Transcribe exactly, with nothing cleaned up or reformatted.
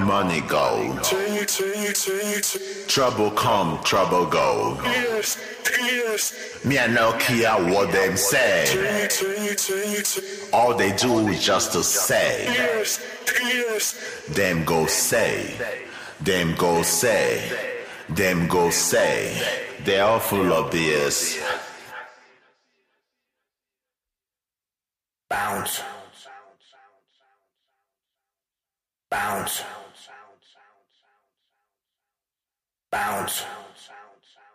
money go. Trouble come, trouble go. Me I no care what them say. All they do is just to say. Them go say. Them go say. Them go say. They are full of B S. Bounce. Bounce. Bounce.